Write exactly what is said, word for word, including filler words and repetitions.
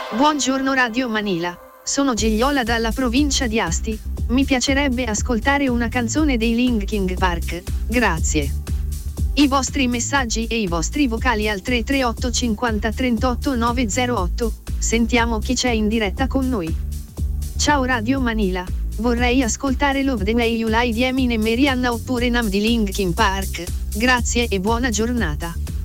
Buongiorno Radio Manila, sono Gigliola dalla provincia di Asti, mi piacerebbe ascoltare una canzone dei Linkin Park, grazie. I vostri messaggi e i vostri vocali al tre tre otto cinquanta trentotto nove zero otto, sentiamo chi c'è in diretta con noi. Ciao Radio Manila, vorrei ascoltare Love the Way You Lie di Eminem e Rihanna oppure Numb di Linkin Park, grazie e buona giornata.